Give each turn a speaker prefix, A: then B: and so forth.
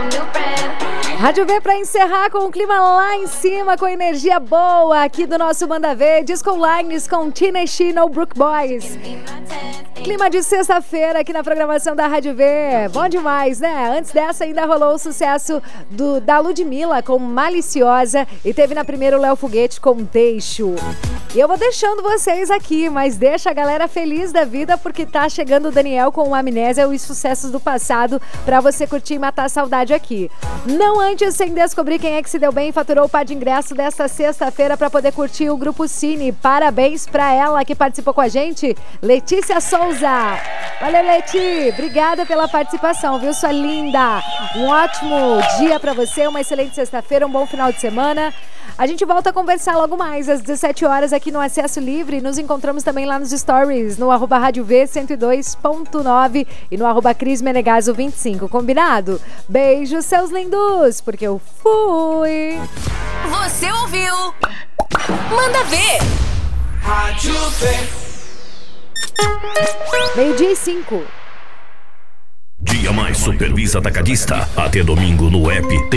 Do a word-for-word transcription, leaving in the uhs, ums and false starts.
A: Rádio V para encerrar com o clima lá em cima, com energia boa aqui do nosso Manda V. Disco Lines com Tina e No Brook Boys. Clima de sexta-feira aqui na programação da Rádio V. Bom demais, né? Antes dessa ainda rolou o sucesso do, da Ludmilla com Maliciosa e teve na primeira o Léo Foguete com Deixo. E eu vou deixando vocês aqui, mas deixa a galera feliz da vida porque tá chegando o Daniel com o Amnésia, os sucessos do passado, pra você curtir e matar a saudade aqui. Não antes sem descobrir quem é que se deu bem e faturou o par de ingresso desta sexta-feira pra poder curtir o Grupo Cine. Parabéns pra ela que participou com a gente, Letícia Souza. Valeu, Leti. Obrigada pela participação, viu, sua linda? Um ótimo dia pra você, uma excelente sexta-feira, um bom final de semana. A gente volta a conversar logo mais às dezessete horas aqui no Acesso Livre. Nos encontramos também lá nos stories, no arroba Rádio V cento e dois ponto nove e no arroba Cris Menegaso vinte e cinco. Combinado? Beijos, seus lindos, porque eu fui.
B: Você ouviu? Manda Ver.
C: Rádio V.
A: Meio-dia e cinco.
D: Dia mais Supervisa Atacadista. Até domingo no app.